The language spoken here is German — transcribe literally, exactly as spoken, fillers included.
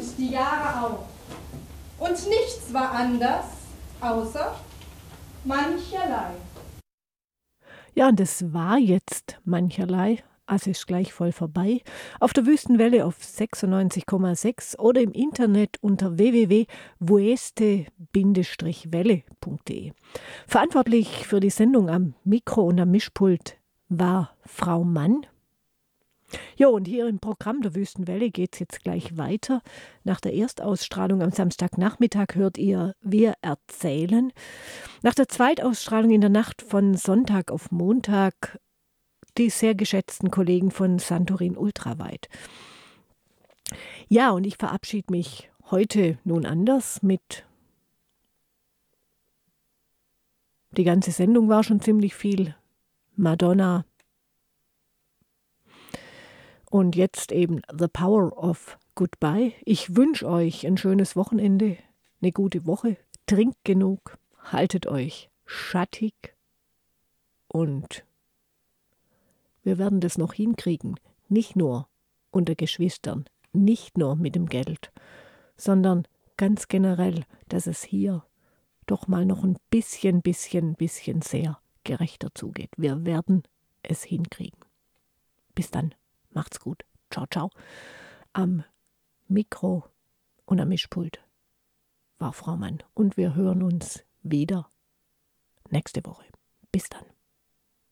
die Jahre auch. Und nichts war anders, außer mancherlei. Ja, und das war jetzt mancherlei. Also ist gleich voll vorbei. Auf der Wüstenwelle auf sechsundneunzig Komma sechs oder im Internet unter w w w punkt vueste Welle punkt de. Verantwortlich für die Sendung am Mikro und am Mischpult war Frau Mann. Jo, und hier im Programm der Wüstenwelle geht es jetzt gleich weiter. Nach der Erstausstrahlung am Samstagnachmittag hört ihr Wir erzählen. Nach der Zweitausstrahlung in der Nacht von Sonntag auf Montag die sehr geschätzten Kollegen von Santorin Ultraweit. Ja, und ich verabschiede mich heute nun anders mit. Die ganze Sendung war schon ziemlich viel Madonna. Und jetzt eben The Power of Goodbye. Ich wünsche euch ein schönes Wochenende, eine gute Woche. Trinkt genug, haltet euch schattig und wir werden das noch hinkriegen. Nicht nur unter Geschwistern, nicht nur mit dem Geld, sondern ganz generell, dass es hier doch mal noch ein bisschen, bisschen, bisschen sehr gerechter zugeht. Wir werden es hinkriegen. Bis dann. Macht's gut. Ciao, ciao. Am Mikro und am Mischpult war Frau Mann. Und wir hören uns wieder nächste Woche. Bis dann.